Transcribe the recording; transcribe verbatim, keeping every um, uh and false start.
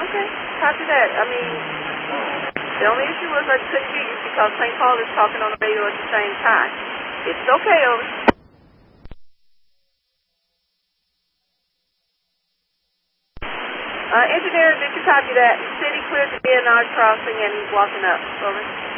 Okay, copy that. I mean, the only issue was I couldn't hear you because Saint Paul is talking on the radio at the same time. It's okay, over. Uh, engineer, did you copy that? City cleared the D N R crossing and walking up. Over.